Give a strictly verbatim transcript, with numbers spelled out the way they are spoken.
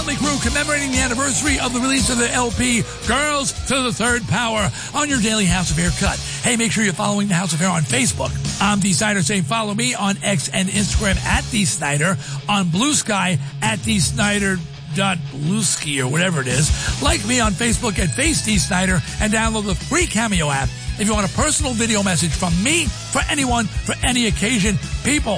Motley Crue commemorating the anniversary of the release of the L P Girls to the Third Power on your daily House of Hair cut. Hey, make sure you're following the House of Hair on Facebook. I'm Dee Snider saying follow me on X and Instagram at Dee Snider, on Blue Sky at Dee Snider dot Bluesky or whatever it is. Like me on Facebook at Face Dee Snider and download the free Cameo app if you want a personal video message from me for anyone, for any occasion. People,